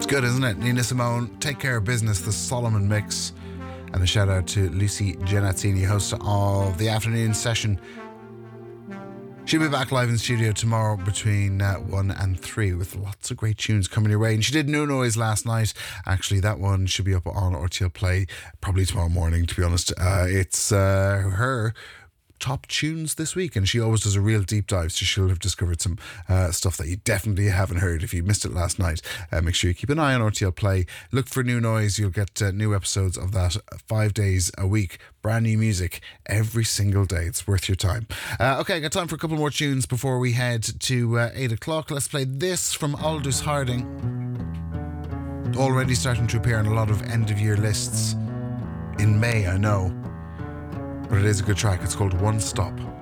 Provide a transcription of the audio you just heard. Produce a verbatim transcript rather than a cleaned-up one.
Good, isn't it? Nina Simone, Take Care of Business, the Solomon Mix. And a shout out to Lucy Genazzini, host of the afternoon session. She'll be back live in the studio tomorrow between uh, one and three with lots of great tunes coming your way. And she did No Noise last night. Actually, that one should be up on R T L Play probably tomorrow morning, to be honest. Uh, it's uh, her top tunes this week, and she always does a real deep dive, so she'll have discovered some uh, stuff that you definitely haven't heard if you missed it last night. Uh, make sure you keep an eye on R T L Play, look for New Noise. You'll get uh, new episodes of that five days a week, brand new music every single day. It's worth your time. Uh, okay, I got time for a couple more tunes before we head to uh, eight o'clock. Let's play this from Aldous Harding, already starting to appear on a lot of end of year lists in May, I know. But it is a good track. It's called One Stop.